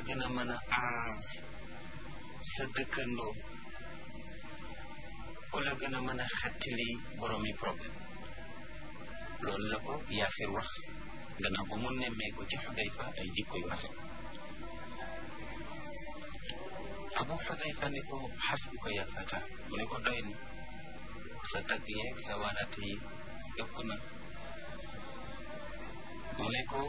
gën a mën a aar sa dëkkandoo ku la gën a mën a xettali boroomi problème loolu la ko Yaasir wax gannaaw ba mu nemmee ko ci Xudayfa ay jikko yu rafet Abu Xudayfa ne ko xasbuka ya fata mu ne ko doy na sa tagg yeeg sa waaraate yi ëpp na mu ne ko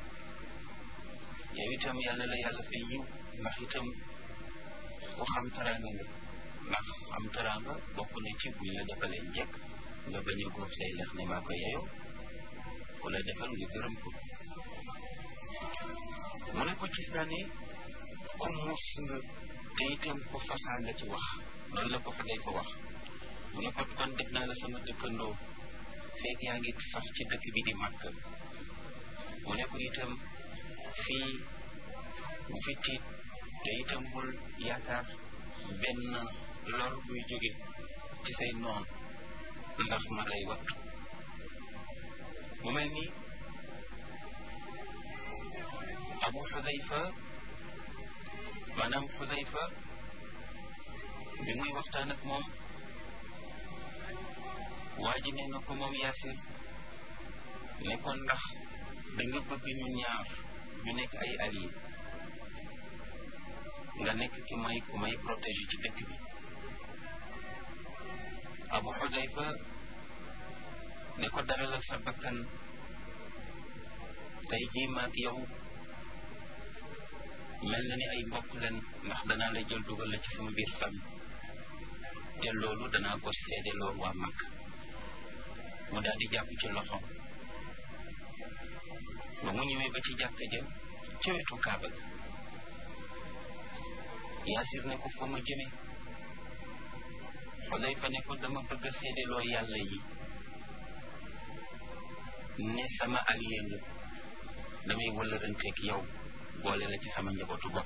yow itam yàlla la yàlla fay yiw ndax itam ku xam teraanga nga ndax am teraanga bokk na ci buñ la defalee njëkk nga bañ a góob say lex ne maa ko yeyoo ku la defal nga gërëm ko mu ne ko gis naa ne ku muus nga te itam ku fasaa nga ci wax loolu la ko Xudayfa wax mu ne ko kon def naa la sama dëkkandoo fekk yaa ngi sax ci dëkk bi di Makka mu ne ko itam fii bu fi tiit te itam bul yaakaar benn lor buy jóge ci say noon ndax ma lay wattu mu mel ni Abu Xudayfa maanaam Xudayfa bi muy waxtaan ak moom waa ji nee na ko moom Yaasir ne ko ndax da nga bëgg ñu ñaar ñu nekk ay alliés nga nekk ki ku may protéger ci dëkk bi Abu Xudayfa ne ko daralal sa bakkan tey jii maag yow mel na ni ay mbokk leen ndax danaa la jël dugal la ci sama biir famille te loolu danaa ko seedeloo waa Makka mu daal di jàpp ci loxoom ba mu ñëwee ba ci jàkka ja ci wetu Kaaba ga Yaasir ne ko foo ma jëme Xudayfa ne ko dama bëgg a seedeloo yàlla yi ne sama allié nga damay wëllëranteeg yow boole la ci sama njabootu bopp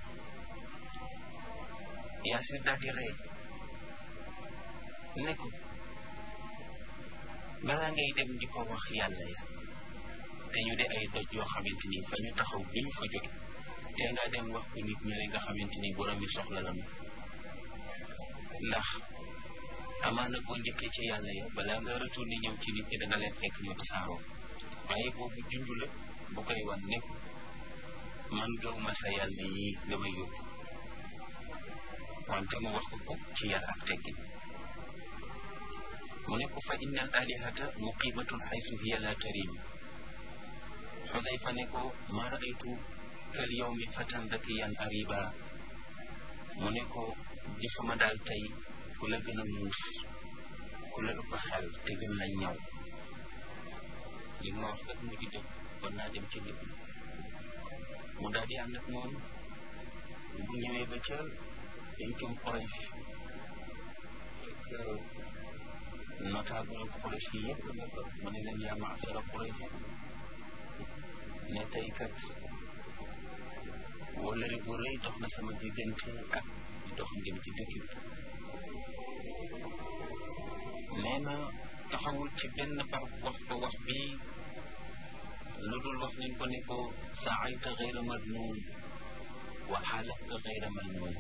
Yaasir daal di ree ne ko balaa ngay dem di ko wax yàlla ya te ñu de ay doj yoo xamante ni fa ñu taxaw bi ñu fa jóge te nga dem wax ko nit ñi nga xamante ni borom yi soxla la ñu ndax amaana boo njëkkee ci yàlla ya balaa nga retourné ñëw ci nit ñi da nga leen fekk ñu tasaaroo waaye boobu junj la bu koy wan ne ko man gaw ma sa yàlla yi nga may yóbbu wante mu wax ko ci yar ak teggin mu ne ko fa inna al alihata muqimatun xaysu hiya la tarim Xudayfa ne ko ma raaytu kal yawmi fatan dakiyan ariba mu ne ko gisuma daal tey ku la gën a muus ku la ëpp xel te gën la ñaw li ma wax kat mu di dëgg kon naa dem ci nit mu daal di ànd ak moom bu ñëwee ba ca pencum Quraysh notable Quraysh yi yëpp nga ko mu ne leen yaa ma'shara Quraysh ne tey kat wóllëre bu rëy dox na sama diggante ak dox ngeen ci dëkk bi nee na taxawul ci benn barab wax ba wax bii lu dul wax nañ ko ne ko saayta gayra madnuun wa xaalafta gayra malnuun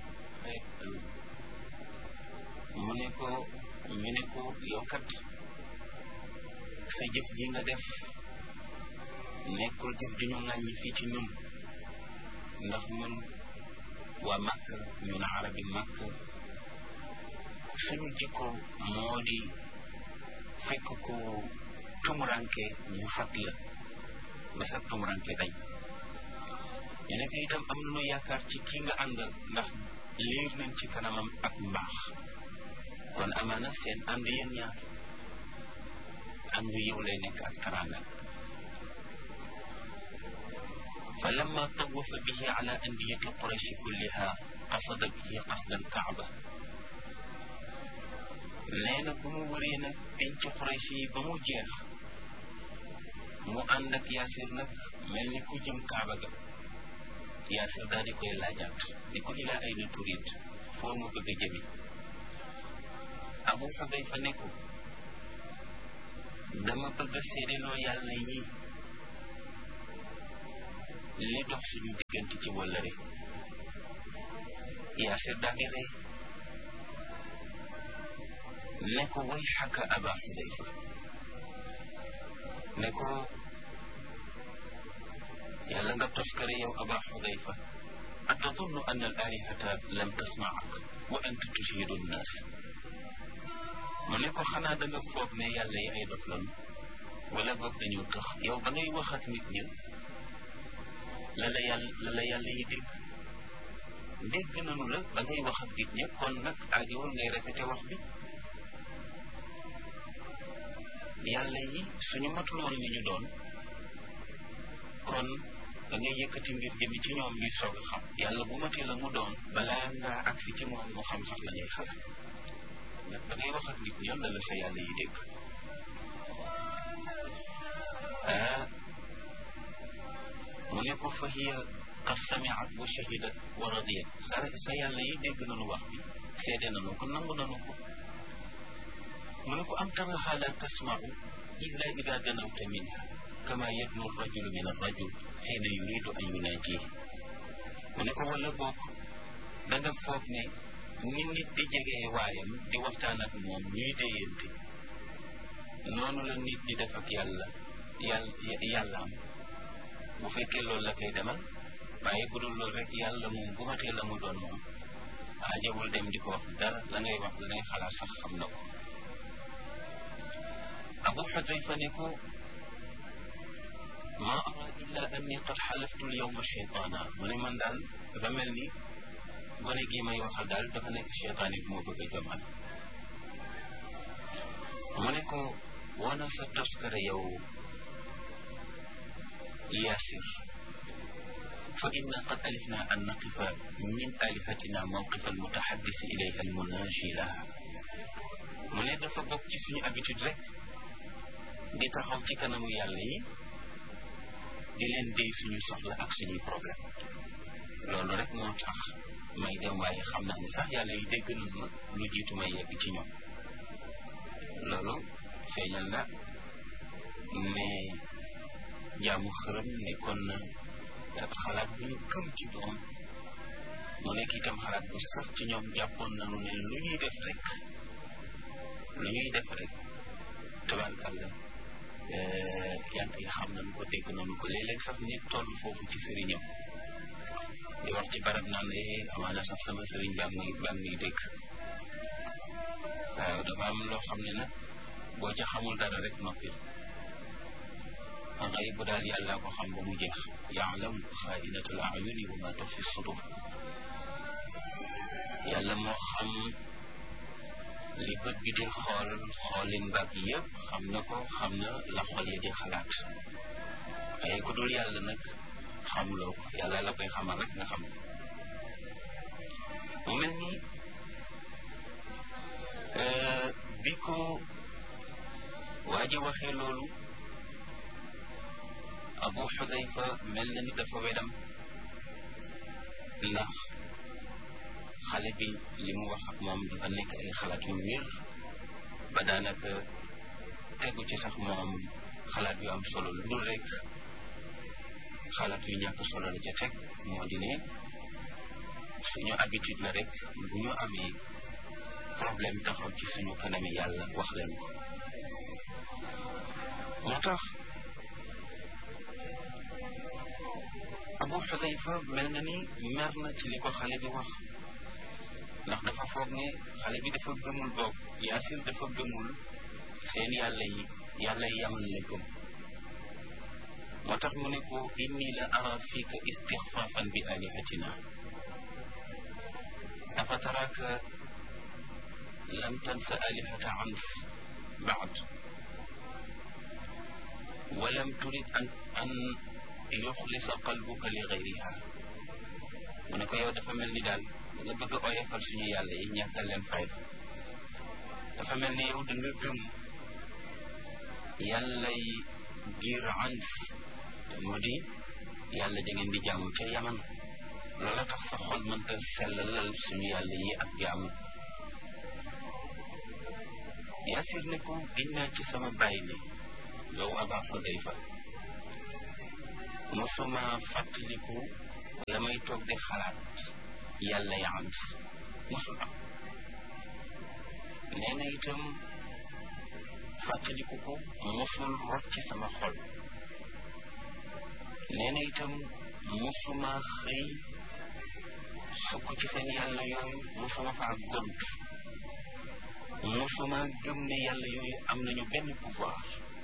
mu ne ko ñu ne ko yow kat sa jëf ji nga def nekkul jëf ju ñu ŋàññi fii ci ñun ndax ñun waa Makka ñun arabi Makka suñu jikko moo di fekk ko tumuranke ñu fat la ba sa tumuranke dañ ñu nekk itam am nañu yaakaar ci kii nga àndal ndax liir nañ ci kanamam ak mbaax kon amaana seen ànd yéen ñaar àndu yow lay nekk ak taranga fa lamma tawafa bihi ala andiyati quraysh kulliha qasada bihi qasda alkaaba nee na bu mu wëree nag penc Quraysh yi ba mu jeex mu ànd ak Yaasir nag mel ni ku jëm Kaaba ga Yaasir daal di koy laajaat ni ko ilaa ayna turid foo mu bëgg a jëmi Abu Xudayfa ne ko dama bëgg a seedeloo yàlla yi li dox suñu diggante ci wëllëre Yaasir daal di ree ne ko way xaka aba Xudayfa ne ko yàlla nga toskare yow aba Xudayfa atadunnu an al alihata lam tasmaak wa anta tushidu nnaas mu ne ko xanaa da nga foog ne yàlla yi ay dof lanu wala boog dañoo tax yow ba ngay wax ak nit ñi la yàlla yi dégg nanu la ba ngay wax ak nit ñi kon nag aajowul ngay répété wax bi yàlla yi suñu matuloon li ñu doon kon da ngay yëkkati mbir jëmi ci ñoom ñuy soog a xam yàlla bu matee la mu doon balaa ngaa agsi ci moom mu xam sax la ñuy xalaat nag da ngay wax ak nit ñi la sa yàlla yi dégg mu ne ko fa hiya qad samiat wa shahidat wa radiyat sa yàlla yi dégg nañu wax bi seede nañu ko nangu nañu ko mu ne ko am taraha la tasmau illa ida danawta minha kama yadnu rajulu min arrajul xiina yuridu an yunaaji mu ne ko wala boog da nga foog ne ni nit di jegee waayam di waxtaan ak moom ñuy déyante noonu la nit di def ak yàllaam bu fekkee loolu la koy demal waaye bu dul loolu rek yàlla moom bu matee la mu doon moom ajawul dem di ko wax dara la ngay wax la ngay xalaat sax xam na ko Abu Xudayfa ne ko ma ara illa anni qad xalaftu lyawma cheytaana mu ne man daal dafa mel ni gone gii may waxal daal dafa nekk cheytaan yi bu ma bëgg a jommal mu ne ko wana sa toskare yow Yaasir fa inna qad alifna an naqifa min alihatina mawqifa almutahaddisi ilayha almunaaji laha mu ne dafa bokk ci suñu habitude rek di taxaw ci kanamu yàlla yi di leen déy suñu soxla ak suñuy problème loolu rek moo tax may dem waaye xam naa ne sax yàlla yi dégg nañ ma lu jiitu may yegg ci ñoom loolu feeñal na ne jaamu xërëm nekkoon na xalaat bu ñu gëm ci doom mu nekk itam xalaat bu sax ci ñoom jàppoon nañu ne lu ñuy def rek tabarkàlla yàlla yi xam nañu ko dégg nañu ko léeg-léeg sax nit toll foofu ci sëriñam di wax ci barab naan amaana sax sama sëriñ baa ngi dégg waaw dafa am loo xam ne nag boo ca xamul dara rek noppi xëy bu daal yàlla ko xam ba mu jeex yaalamu xaainatul ayuni wa ma tuxfi sudur yàlla moo xam li bët bi di xoolin baag yëpp xam na ko xam na la xol yi di xalaat waaye ku dul yàlla nag xamuloo ko yàlla la koy xamal rek nga xam mu mel ni bi ko waa ji waxee loolu Abu Xudayfa mel na ni dafa wedam ndax xale bi li mu wax ak moom dafa nekk ay xalaat yu wér ba daanaka tegu ci sax moom xalaat yu am solo lu dul rek xalaat yu ñàkk solo la ca teg moo di ne suñu habitude la rek bu ñu amee problème taxaw ci suñu kanami yàlla wax leen ko moo tax Abu Xudayfa mel na ni mer na ci li ko xale bi wax ndax dafa foog ne xale bi dafa gëmul boog Yaasir dafa gëmul seen yàlla yi yaman la gëm moo tax mu ne ko inni la ara fiika istixfaafan bi alihatina afa taraka lam tansa alihata ans baad wa lam turid an yuxlisa qalbuka li gayriha mu ne ko yow dafa mel ni daal da nga bëgg a oyofal suñu yàlla yi ñàkkal leen fayda dafa mel ni yow da nga gëm yàlla yi giir ans te moo di yàlla da ngeen di jaamu ca yaman loola tax sa xol mënta sellalal suñu yàlla yi ak jaamu Yaasir ne ko giñ naa ci sama baay ne yow Aba Xudayfa mosuma fàttaliku la may toog di xalaat yàlla ya am musul am. nee na itam fàttaliku ko musul rot ci sama xol. nee na itam musuma xëy sukk ci seen yàlla yooyu, musuma faa gont, musuma gëm ne yàlla yooyu am nañu benn pouvoir.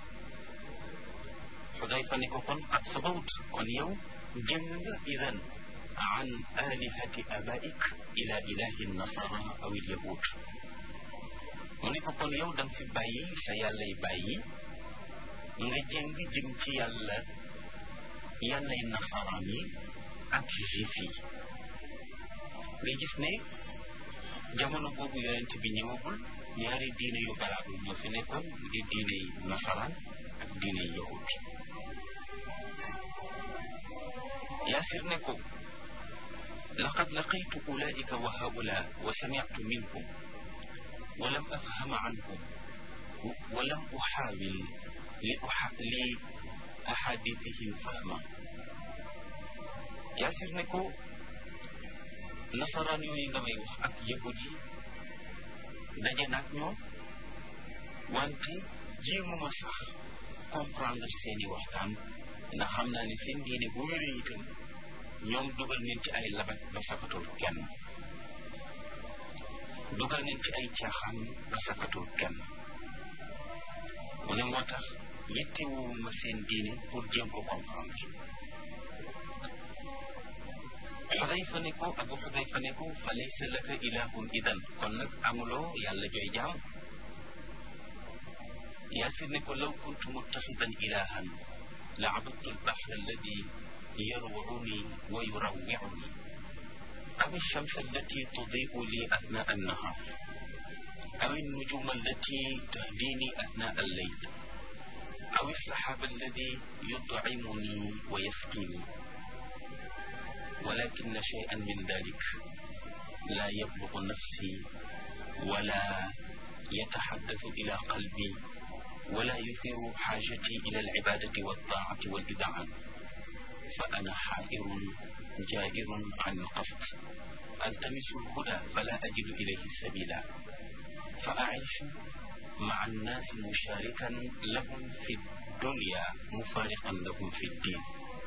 Xudayfa ne ko kon ak sabawut, kon yow jëng nga idan an alihati abaik ila ilahi nasara aw il yahud. mu ne ko kon yow danga fi bàyyi sa yàlla yi bàyyi nga jëng jëm ci yàllay nasaraan yi ak juif yi. nga gis ne jamono boobu yonent bi ñëwagul, ñaari diine yu valable ñoo fi nekkoon, di diine yi nasaraan ak diine yi yahud. Yaasir ne ko laqad laqitu ulaika wa haula wa sami'tu minhum wa lam afhama anhum wa lam uxaawil li ahadithihim fahma. Yaasir ne ko nasaraan yooyu nga may wax ak yahud yi daje naag ñoom, wante jéemuma sax comprendre seeni waxtaan, ndax xam naa ne seen diine bu wéree itam ñoom dugal nañ ci ay labat ba safatul kenn, dugal nañ ci ay caaxaan ba safatul kenn. mu ne moo tax yittewuma seen diine pour jéem ko comprendre. Xudayfa ne ko, Abu Xudayfa ne ko fa laysa laka ilahun idan, kon nag amuloo yàlla jooy jaam. Yaasir ne ko law kuntu muttaxidan ilahan la abadtu albaxra alladi yarwuni wa yurawwiuni aw alshams allati tudiu li athnaa annahar aw alnujuma allati tahdini athnaa alleyl aw alsaxaaba alladi yutcimuni wa yasqini ولكن شيئا من ذلك لا يبلغ نفسي ولا يتحدث إلى قلبي ولا يثير حاجتي إلى العبادة والطاعة والإذعان فأنا حائر جائر عن القصد ألتمس الهدى فلا أجد إليه السبيل فأعيش مع الناس مشاركا لهم في الدنيا مفارقا لهم في الدين.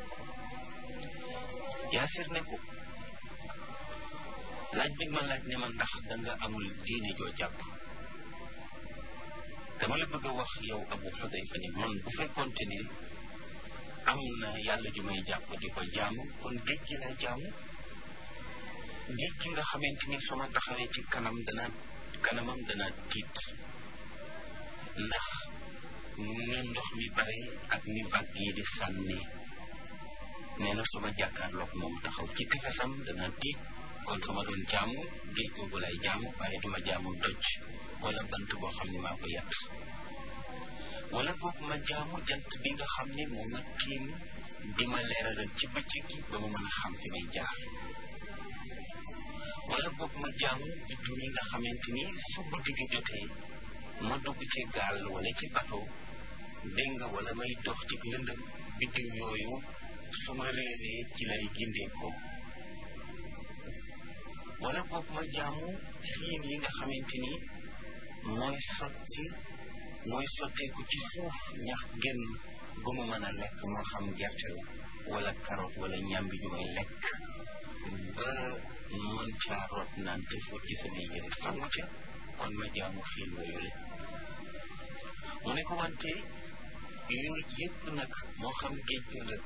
Yaasir ne ko laaj bi ma laaj ne ma ndax danga amul diine joo jàpp, dama la bëgg a wax yow Abu Xudayfa ni man bu fekkoonte ni am na yàlla ju may jàpp di ko jaamu kon géej gi lay jaamu. géej gi nga xamante ni su ma taxawee ci kanamam dana tiit, ndax ni ndox mi bare ak ni vague yi di sànni. nee na su ma jàkkaarloog moom taxaw ci tefesam dana tiit, kon su ma doon jaamu géej googu lay jaamu, waaye duma jaamu doj wala bant boo xam ne maa ko yàtt, wala boog ma jaamu jant bi nga xam ne moo ma tiim di ma leeralal ci bëccëg gi ba ma mën a xam fi may jaar, wala boog ma jaamu biddiw yi nga xamante ni su guddi gi jotee ma dugg ci gaal wala ci bateau dégg nga, wala may dox ci lëndëm biddiw yooyu su ma réeree ci lay gindeekoo, wala boog ma jaamu xiin yi nga xamante ni mooy sotteeku ci suuf ñax génn ba mu mën a lekk, moo xam gerte la wala carotte wala ñambi ju may lekk ba mën caa root naan te fóot ci samay yére sangu ca, kon ma jaamu xiin yooyu la. mu ne ko wante yooyu yëpp nag moo xam géej ga la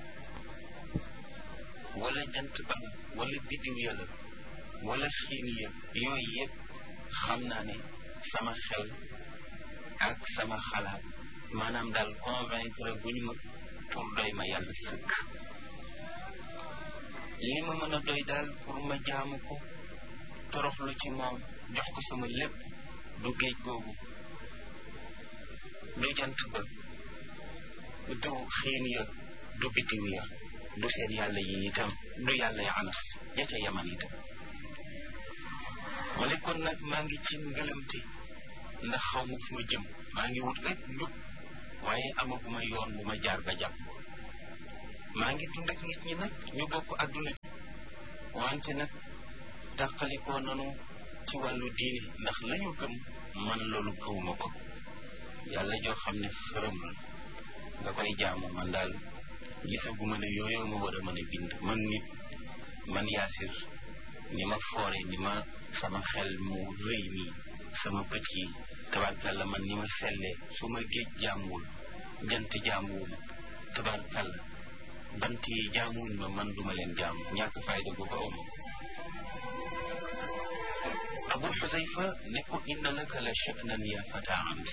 wala jant ba wala biddiw ya la wala xiin ya, yooyu yëpp xam naa ne sama xel ak sama xalaat maanaam daal convaincre guñu ma pour doy ma yàlla sëkk. li ma mën a doy daal pour ma jaamu ko toroxlu ci moom jox ko sama lépp du géej googu, du jant ba, du xiin ya, du biddiw ya, du seen yàlla yi itam, du yàlla ya Anas ja ca Yaman itam. ma ne kon nag maa ngi ci ngëlamte ndax xaw ma fu ma jëm, maa ngi wut rek njub waaye amaguma yoon bu ma jaar ba jàpp. maa ngi dund ak nit ñi nag ñu bokk àdduna bi, wante nag tàqalikoo nanu ci wàllu diine ndax lañu gëm man loolu gëwuma ko yàlla joo xam ne xërëm la nga koy jaamu man daal gisaguma ne yooyu ma war a mën a bind man nit man Yaasir ni ma foore ni ma sama xel mu rëy nii sama bët yi tabarkalla man ni ma sellee su ma géej jaamuwul jant jaamuwuma tabarkalla bant yi jaamuwuñ ma man duma leen jaamu ñàkk fayda gu ko awma Abu Xudayfa ne ko inna laka la sha'nan ya fata ams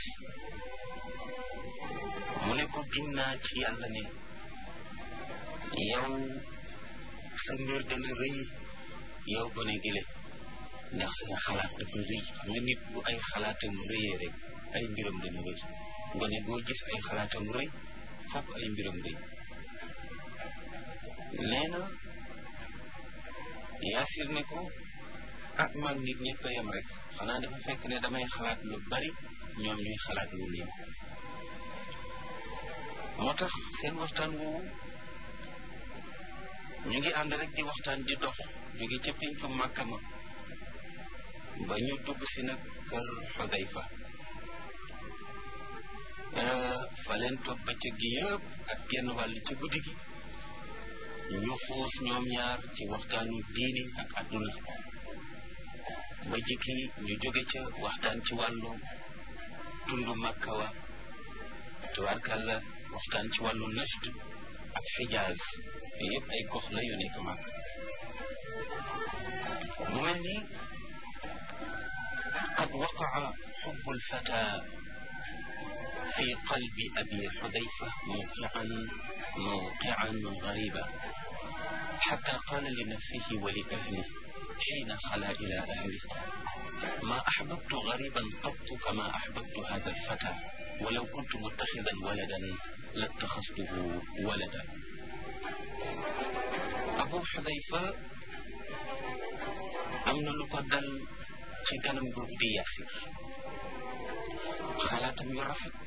mu ne ko ginnaa ci yàlla ne yow sa mbir dana rëy yow gone gile ndax sa xalaat dafa rëy xam nga nit bu ay xalaatam rëyee rek ay mbiram dana rëy gone boo gis ay xalaatam rëy fokk ay mbiram rëy nee na Yaasir ne ko ak mag nit ñëpp a yem rek xanaa dafa fekk ne damay xalaat lu bari ñoom ñuy xalaat lu néew moo tax seen waxtaan woowu ñu ngi ànd rek di waxtaan di dox jóge ca péncu Màkka ma ba ñu dugg si nag kër Xudayfa fa leen toog bëccëg gi yëpp ak genn wàll ci guddi gi ñu xuus ñoom ñaar ci waxtaanu diini ak àdduna ba jikki ñu jóge ca waxtaan ci wàllu tundu Makka wa tubaarkàlla waxtaan ci wàllu Najd ak Xijaaz yëpp ay gox la yu nekk Makka mu mel ni qad waqa'a xubbu lfata fi qalbi abi Xudayfa mawqi'an gariba xatta qaala li nafsihi wa li ahlihi حين خلا إلى أهله ما أحببت غريبا قط كما أحببت هذا الفتى ولو كنت متخذا ولدا لاتخذته ولدا أبو حذيفة أمن لقدل ci kanam googu di Yaasir xalaatam yu rafet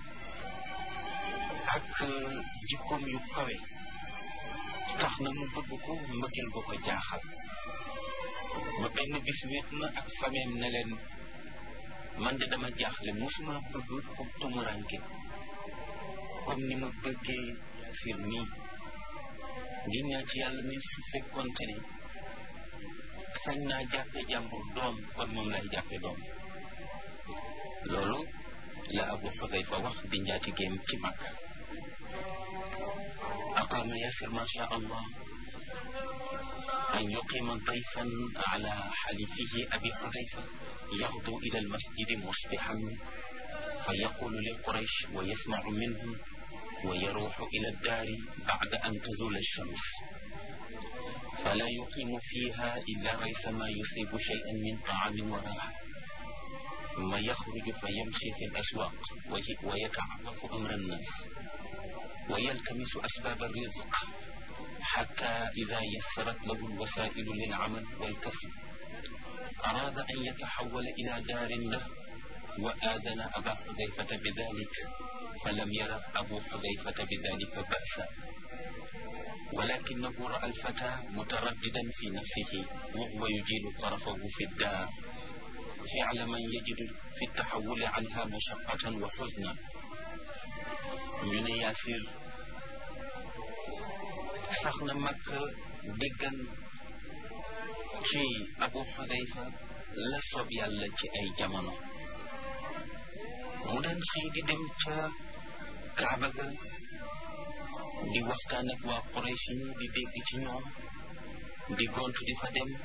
ak jikkoom yu kawe tax na mu bëgg ko mbëggeel bu ko jaaxal ba benn bis wéet na ak fameem ne leen man de dama jaaxle musuma bëgg ku tumuranke comme ni ma bëggee Yaasir nii ngi ñaan ci yàlla mi su fekkoonte ne sañ naa jàppe jàmbur doom kon moom lay jàppe doom loolu la Abu Xudayfa wax di njaatigéem ci Makka aqaama Yaasir ma sha Allah أن يقيم ضيفا على حليفه أبي حذيفة يغدو إلى المسجد مصبحا فيقول لقريش ويسمع منهم ويروح إلى الدار بعد أن تزول الشمس فلا يقيم فيها إلا ريثما يصيب شيئا من طعام وراحة ثم يخرج فيمشي في الأسواق ويتعرف أمر الناس ويلتمس أسباب الرزق حتى إذا يسرت له الوسائل للعمل والكسب أراد أن يتحول إلى دار له وآذن أبا حذيفة بذلك فلم ير أبو حذيفة بذلك بأسا ولكنه رأى الفتى مترددا في نفسه وهو يجيل طرفه في الدار فعل من يجد في التحول عنها مشقة وحزنا من Yaasir sax na Makka déggan ci Abu Xudayfa la soob yàlla ci ay jamono mu daan xëy di dem ca Kaaba ga di waxtaan ak waa Quraysh di dégg ci ñoom di gontu di fa dem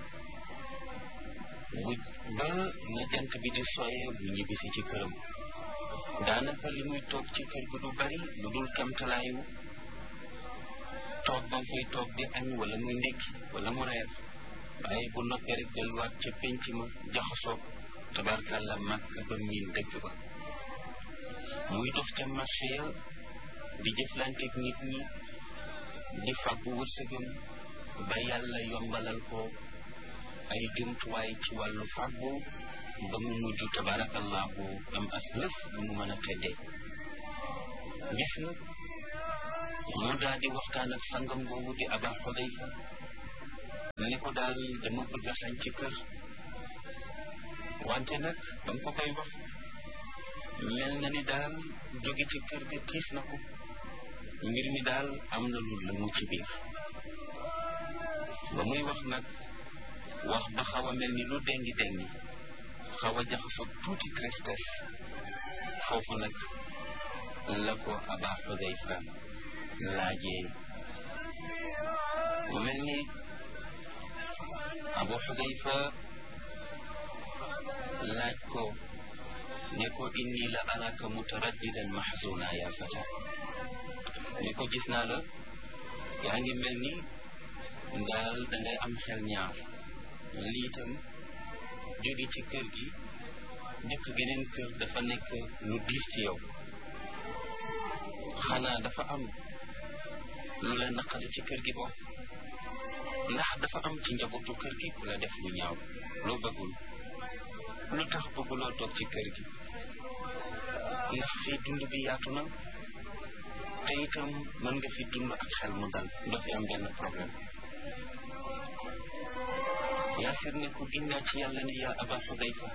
ba na jant bi di soye bu ñibbisi ci këram daanaka li muy toog ci kër gi du bari lu dul kamtalaayu toog ba mu fay toog di añ wala muy ndékki wala mu reer waaye bu noppee rek delluwaat ca penc ma jaxasoog tabarkàlla Makka ba miin dëkk ba muy dox ca marché ya di jëflanteeg nit ñi di fàggu wërsëgam ba yàlla yombalal ko ay jumtuwaay ci wàllu fàggu ba mu mujj tabarakallahu am as lëf bu mu mën a teddee gis na mu daal di waxtaan ak sangam boobu di Aba Xudayfa ni ko daal dama bëgg a sañ ci kër wante nag ba mu ko koy wax mel na ni daal jóge ci kër ga tiis na ko mbir mi daal am na lu la mu ci biir ba muy wax nag wax ba xaw a mel ni lu dengi dengi xaw a jaxasoo tuuti tristesse foofu nag la ko Aba Xudayfa laajee mu mel ni Abu Xudayfa laaj ko ne ko inni la araka mutaraddidan mahzuna ya fata ne ko gis naa la yaa ngi mel ni daal dangay am xel ñaar lii itam jóge ci kër gi dëkk geneen kër dafa nekk lu diis ci yow xanaa dafa am lu la naqari ci kër gi bokk ndax dafa am ci njabootu kër gi ku la def lu ñaaw loo bëggul lu tax bëgguloo toog ci kër gi ndax fii dund bi yaatu na te itam mën nga fi dund ak xel mu dal doo fi am benn problème Yaasir ne ko ginnaaw ci yàlla ni yaa Aba Xudayfa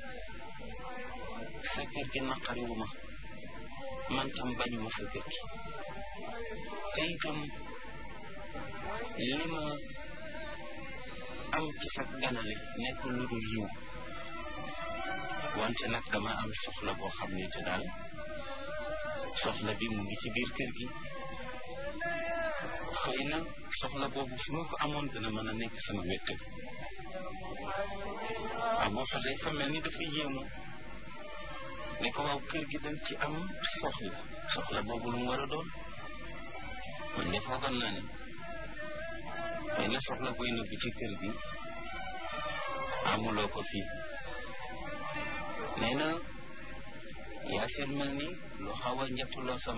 sa kër gi naqariwu ma man tam bañuma sa kër gi te itam li ma am ci sa ganale nekk lu dul yiw wante nag dama am soxla boo xam ne te daal soxla bi mu ngi ci biir kër gi xëy na soxla boobu su ma ko amoon dana mën a nekk sama wéttal Abu Xudayfa mel ni dafa yéemu ne ko waaw kër gi dañ ci am soxla boobu lu mu war a doon man de foogoon naa ne xëy na soxla boy nëbbu ci kër gi amuloo ko fii nee na Yaasir mel ni lu xaw a njëttuloo sam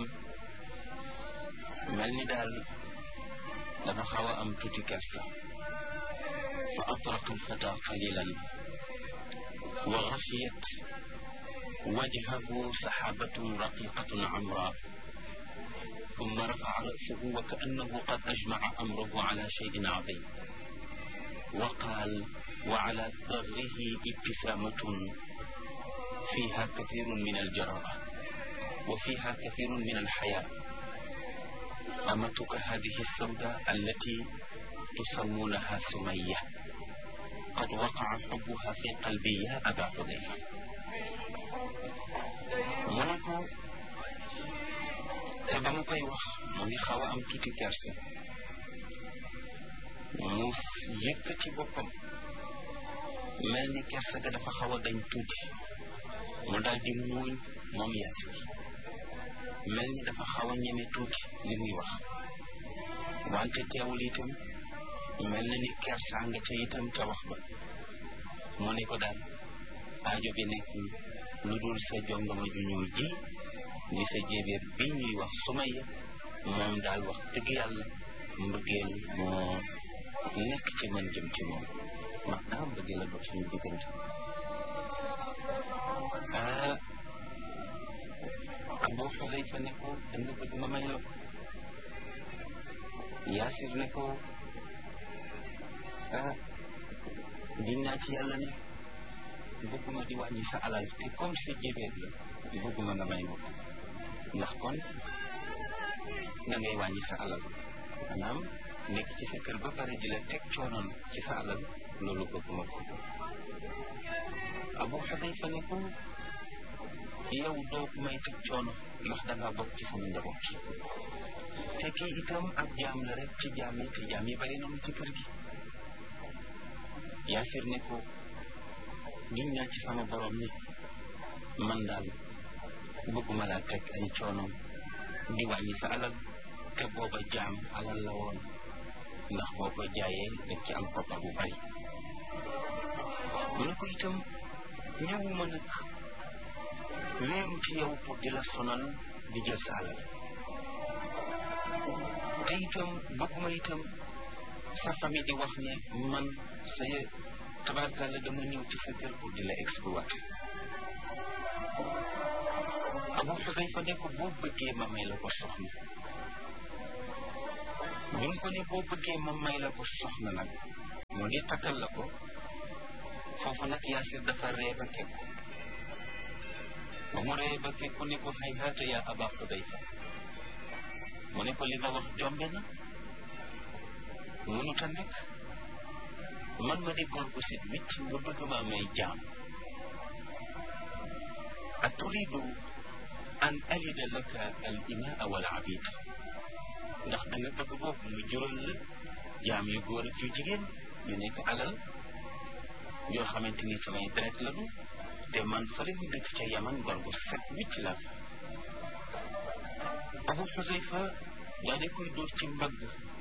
mel ni daal dafa xaw a am tuuti kersa fa atraqa alfata qalilan wa xafiyat wajhahu saxaabatun raqiqatun amra ثم رفع رأسه وكأنه قد أجمع أمره على شيء عظيم وقال وعلى ثغره ابتسامة فيها كثير من الجراءة وفيها كثير من الحياء أمتك هذه السوداء التي تسمونها سمية قد وقع حبها في قلبي يا أبا حذيفة منكو te ba mu koy wax mu ngi xaw a am tuuti kersa mu yëkkati boppam mel ni kersa ga dafa xaw a dañ tuuti mu daal di muuñ moom Yaasir mel ni dafa xaw a ñeme tuuti li muy wax wante teewul itam mel na ni kersa nga ca itam ca wax ba mu ne ko daal aajo bi nekk lu dul sa jongama ju ñuul ji ni sa jéebéer bi ñuy wax Sumayya moom daal wax dëgg yàlla mbëggeel moo nekk ci man jëm ci moom maanaam mbëggeel la dox suñu diggante Abu Xudayfa ne ko da nga bëgg ma may la ko Yaasir ne ko dinaa ci yàlla ne bëgguma di wàññi sa alal te comme sa jéebéer la bëgguma nga may ma ko ndax kon da ngay wàññi sa alal maanaam nekk ci sa kër ba pare di la teg coonoon ci sa alal loolu bëgguma ko Abu Xudayfa ne ko yow doo may teg coono ndax danga bokk ci sama njaboot te kii itam ak jaam la rek ci jaam yi te jaam yi bari nañu ci kër gi Yaasir ne ko giñ naa ci sama borom ni man daal bëgguma laa teg ay coono di wàññi sa alal te booba jaam alal la woon ndax boo ko jaayee daf ci am koppar bu bari mu ne ko itam ñëwuma nag wéeru ci yow pour di la sonal di jël sa alal te itam bëgguma itam sa famille di wax ne man sa tabarkalla dama ñëw ci sa kër pour di la exploiter Abu Xudayfa ne ko boo bëggee ma may la ko soxna bi mu ko ne boo bëggee ma may la ko soxna nag moo di takkal la ko foofu nag Yaasir dafa ree ba kekku ba mu ree ba kekku ni ko hayhaata yaa Aba Xudayfa mu ne ko li nga wax jombe na mënut a nekk man ma di góor gu set wicc nga bëgg maa may jaam a turidu an alida laka al imaa wal abid ndax da nga bëgg boobu mu jural la jaam yu góor ak yu jigéen ñu nekk alal yoo xamante ni samay deret lañu te man fële mu dëkk ca Yaman góor gu set wicc la Abu Xuzayfa daa di koy dóor ci mbagg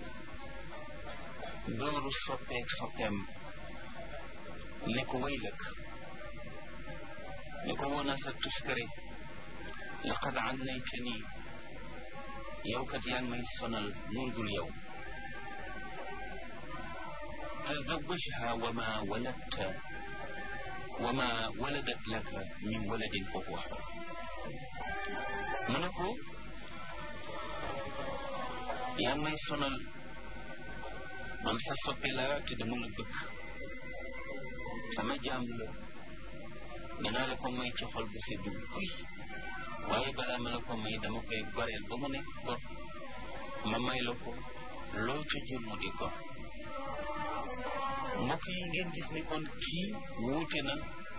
dóoru soppeem ne ko waylak ne ko woona sa tuskare laqad annaytani yow kat yaa ngi may sonal mundul yow tazawwajha wama waladat laka min waladin fa huwa hur mu ne ko yaa ngi may sonal man sa soppe la te dama la bëgg sama jaam la danaa la ko may ci xol bu seddu kuy waaye balaa ma la ko may dama koy goreel ba mu nekk gor ma may la ko loo ca jur mu di gor mbokk yi ngeen gis ni kon kii wuute na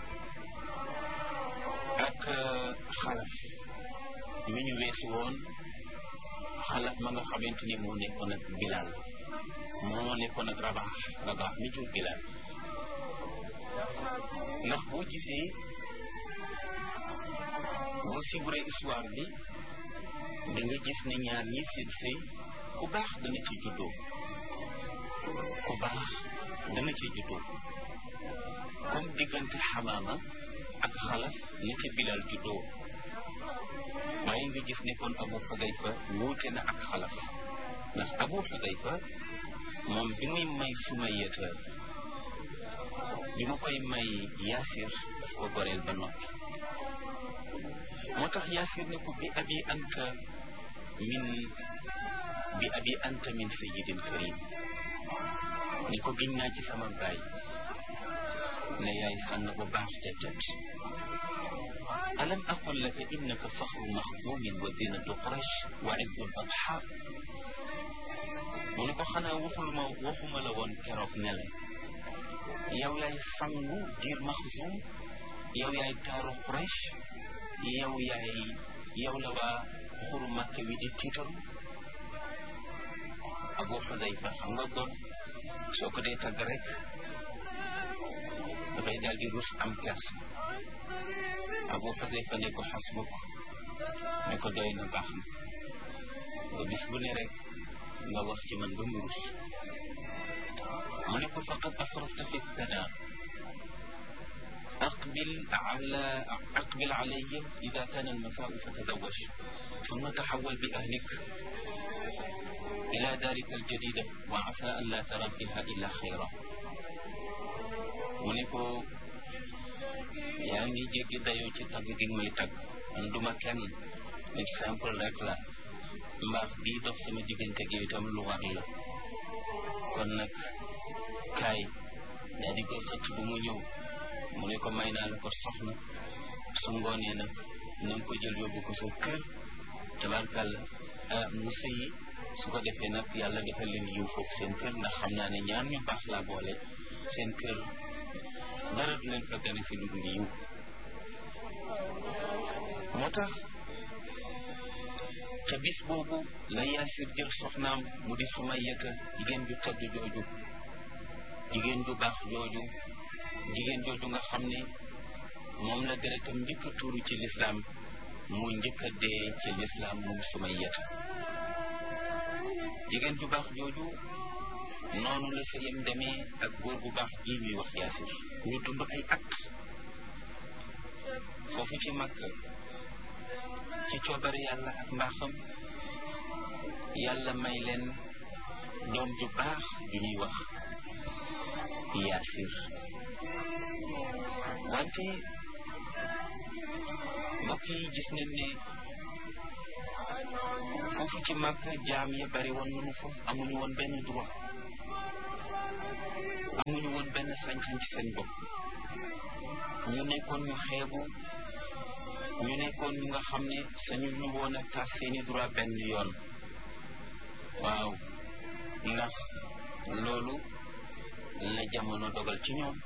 ak xalaf mi ñu weesu woon xalaf ma nga xamante ni moo nekkoon ak Bilaal moo nekkoon ak Rabaax mi jur Bilaal ndax boo gisee boo suivre histoire bi da nga gis ne ñaar ñi seen sëy ku baax dana ci juddoo comme diggante Xamaama ak Xalaf ni ci Bilaal juddoo waaye nga gis ne kon Abu Xudayfa wuute na ak Xalaf ndax Abu Xudayfa moom bi muy may Sumayyata bi mu koy may Yaasir daf ko goreel ba noppi moo tax Yaasir ne ko bi abi anta min sayyidin karim ni ko giñ naa ci sama baay ne yaay sang bu baax te tedd alam aqul laka innaka faxru maxzumin wa zinatu quraysh wa izzul adha mu ne ko xanaa waxuma la woon keroog ne la yow yaay sangu diir maxzum yow yaay taaru quraysh yow la waa xuru Makka wi di tiitaru Abu Xudayfa xam nga góor soo ko dee tagg rek dafay daal di rus am kersa Abu Xudayfa ne ko xasbuk ne ko doy na baax na ba bis bu ne rek nga wax ci man ba mu rus mu ne ko faqad asrafta fi thanaa أقبل علي إذا كان المساء فتزوج ثم تحول بأهلك إلى دارك الجديدة وعسى أن لا ترى فيها إلا خيرا mu ne ko yaa ngi jéggi dayoo ci tagg gi may tagg man duma kenn nit simple rek la mbaax bii dox sama diggante gi itam lu war la kon nag kaay daa di ko xëcc bu mu ñëw mu ne ko may naa la ko soxna su ngoonee nag na nga ko jël yóbbu ko sa kër tabarkàlla mu sëyi su ko defee nag yàlla defal leen yiw foofu seen kër ndax xam naa ne ñaar ñu baax laa boole seen kër dara du leen fa gane si lu dul yiw moo tax ca bis boobu la Yaasir jël soxnaam mu di Sumayyata jigéen ju tedd jooju jigéen ju baax jooju jigéen jooju nga xam ne moom la deretam njëkk a tuuru ci lislaam mu njëkk a dee ci lislaam moom Sumayyata jigéen ju baax jooju noonu la sëyam demee ak góor bu baax ji ñuy wax Yaasir ñu dund ay at foofu ci Makka ci coobare yàlla ak mbaaxam yàlla may leen doom ju baax ju ñuy wax Yaasir wante mbokk yi gis nañ ne foofu ci Makka jaam ya bari woon nañu fa amuñu woon benn droit amuñu woon benn sañ-sañ ci seen bopp ñu nekkoon ñu xeebu, ñu nekkoon ñu nga xam ne sañu ñu woon a tas seeni droit benn yoon. waaw ndax loolu la jamono dogal ci ñoom,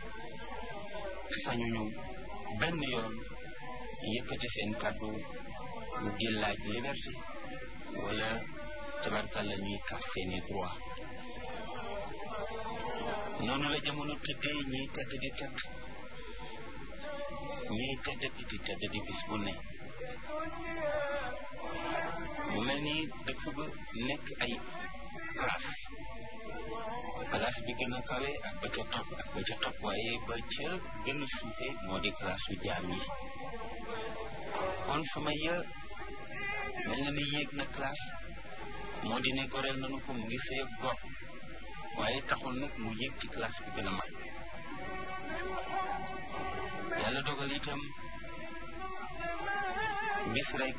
sañuñu benn yoon yëkkati seen kàddu di laaj liberté wala tabarkalla ñuy kas seeni droit. noonu la jamono tëddee, ñiy tëdd di tëdd, ñiy tëdd di tëdd di bis bu ne. mu mel ni dëkk ba nekk ay classe bi gën a kawe ak ba ca topp waaye ba ca gën a suufe moo di classe su jaam yi. kon Sumayya mel na ni yéeg na classe, moo di ne goreel nanu ko, mu ngi sëy ak gor, waaye taxul nag mu yéeg ci classe bi gën a mag. yàlla dogal itam bis rek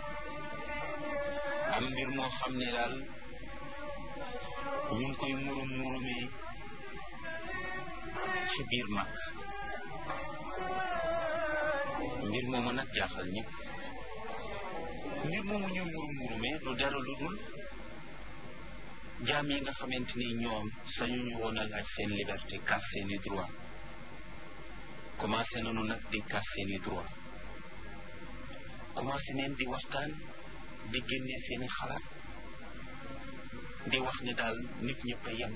am mbir moo xam ne daal ñu ngi koy murumee ci biir mag. mbir moomu nag jaaxal ñëpp. mbir moomu ñu murumee lu dara lu dul jaam yi nga xamante ni ñoom sañu ñu woon a laaj seen liberté, kaas seeni droit. commencé nañu nag di kaas seeni droit, commencé neen di waxtaan, di génne seeni xalaat, di wax ne daal nit ñëpp a yem,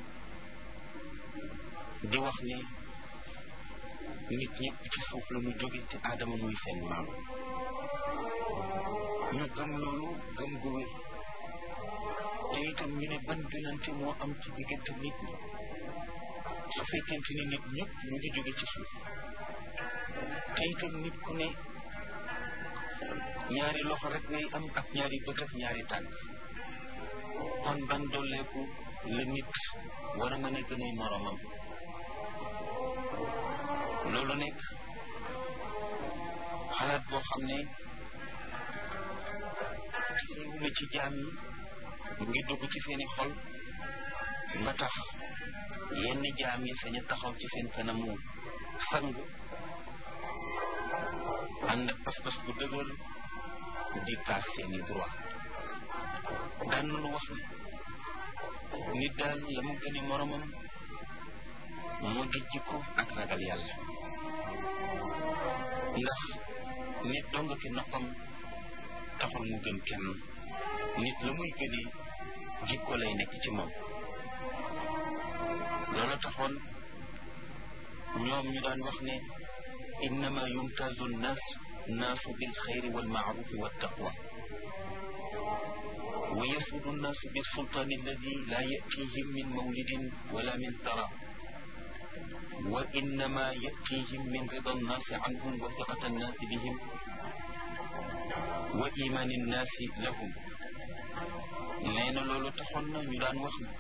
di wax ne nit ñëpp ci suuf la mu jóge te aadama muy seen maam. ñu gëm loolu gëm gu wér, te itam ñu ne ban gënante moo am ci diggante nit ñi su fekkente ni nit ñëpp ñu ngi jóge ci suuf, te itam nit ku ne ñaari loxo rek ngay am ak ñaari bët ak ñaari tànk. kon ban dolleeku la nit war a mën a gën a moromam. loolu nekk xalaat boo xam ne siiw na ci jaam yi, mu ngi dugg ci seeni xol ba tax yenn jaam yi sañu taxaw ci seen kanamu sang ànd ak pas-pas bu dëgër di kaas seeni droit. daan nañu wax ni nit daal la mu gëni moromam moo di jikko ak ragal yàlla, ndax nit dong ki noppam taxul mu gën kenn. nit la muy gëni jikko lay nekk ci moom. loolu taxoon ñoom ñu daan wax ne innama yumtazu naasu bil xayri wal maarufi wa taqwa wa yasudu naasu bil sultaani alladi laa yatihim min mawlidin wala min tara wa innama yatihim min rida annaasi anhum wa fiqata annaasi bihim wa imaani annaasi lahum. nee na loolu taxoon na ñu daan wax ne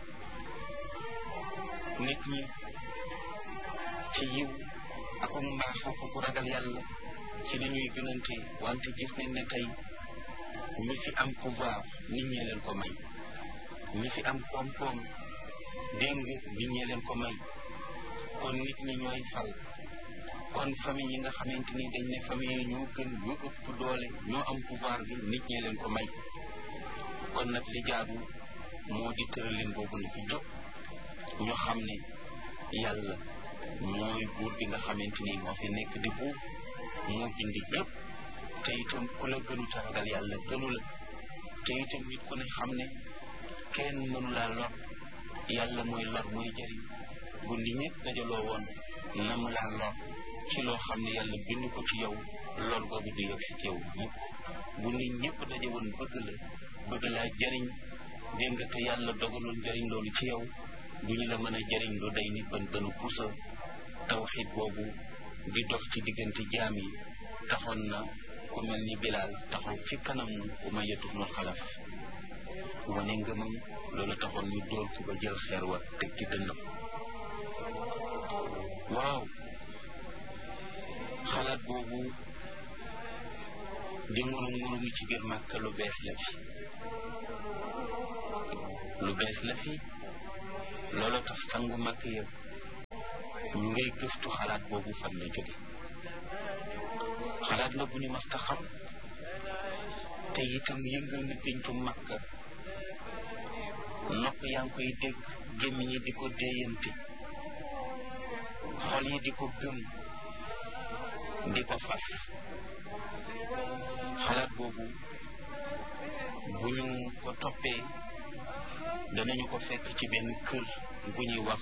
nit ñi ci yiw ak mbaax ak ku ragal yàlla ci la ñuy gënante, wante gis nañ ne tey ñi fi am pouvoir nit ñee leen ko may, ñi fi am koom-koom dégg nga nit ñee leen ko may. kon nit ñi ñooy fal. kon famille yi nga xamante ni dañ ne famille yi ñoo gën, ñoo ëpp doole, ñoo am pouvoir bi, nit ñee leen ko may. kon nag li jaadu moo di tëralin boobu na fi jóg. ñu xam ne yàlla mooy buur bi nga xamante ni moo fi nekk di buur, moo bindi yëpp, te itam ku la gënu ta ragal yàlla gënu la. te itam nit ku ne xam ne kenn mënu laa lor, yàlla mooy lor mooy jëriñ. bu nit ñëpp dajaloo woon nam laa lor ci loo xam ne yàlla bind ko ci yow, lor googu du yegg si ci yow mukk. bu nit ñëpp daje woon bëgg laa jëriñ, dégg nga, te yàlla dogalul jëriñ loolu ci yow, duñu la mën a jëriñ lu day ni bënu pusa. tawxiid boobu di dox ci diggante jaam yi taxoon na ku mel ni Bilaal taxaw ci kanamu Umayya ibn Xalaf wane ngëmam. loolu taxoon ñu dóor ko ba jël xeer wa teg ci dënnam. waaw xalaat boobu di nguru mi ci biir Màkka lu bees la fi loolu tax sangu Màkka yëpp ñu ngay gëstu xalaat boobu fan la jóge xalaat la bu ñu mas ta xam te itam yëngal na péncu Makka nopp yaa ngi koy dégg gémmiñ yi di ko déeyante xol yi di ko gëm di ko fas xalaat boobu bu ñu ko toppee danañu ko fekk ci benn kër bu ñuy wax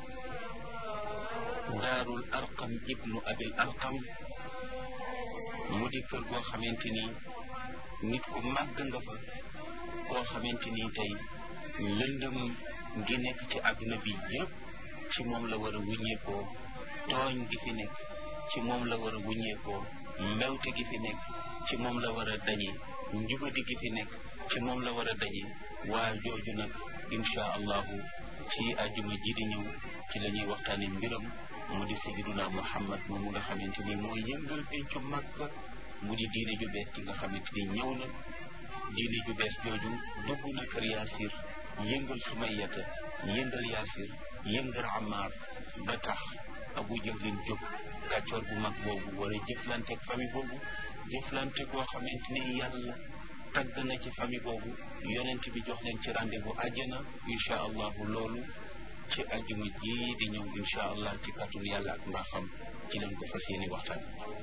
daarul arqam ibnu abil arqam mu di kër goo xamante ni nit ku màgg nga fa koo xamante ni tey lëndëm gi nekk ci àdduna bi yépp ci moom la war a wuññeekoo tooñ gi fi nekk ci moom la war a wuññeekoo mbewte gi fi nekk ci moom la war a dañe njubadi gi fi nekk ci moom la war a dañe waa jooju nag insha allahu ci àjjuma ji di ñëw ci la ñuy waxtaane mbiram mu di sayyiduna Muhammad moomu nga xamante ni mooy yëngal pencu Makka mu di diine ju bees ci nga xamante ni ñëw na diine ju bees jooju dugg na kër Yaasir yëngal Sumayyata yëngal Yaasir yëngal Ammaar ba tax Abu Jahlin jóg kàccoor bu mag boobu war a jëflanteeg famille boobu jëflante koo xamante ni yàlla tagg na ci famille boobu yonent bi jox leen ci rendez-vous àjjana insha allahu loolu ci àjjuma ji di ñëw insha allah ci kàttanu yàlla ak mbaaxam ci leen ko fas yéene waxtaan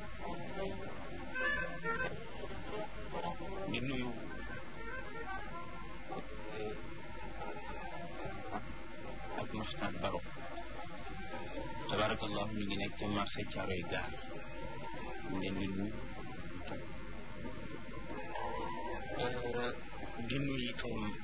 di nuyu ak Maxtaar Baro tabarakallah ñu ngi nekk ca marché Caaroy gaar ñu leen di nuyu di nuyu itam